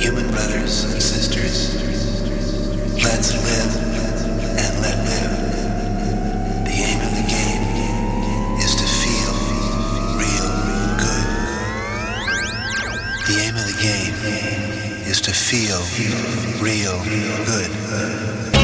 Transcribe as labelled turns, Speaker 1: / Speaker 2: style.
Speaker 1: Human brothers and sisters, let's live and let live. The aim of the game is to feel real good. The aim of the game is to feel real good.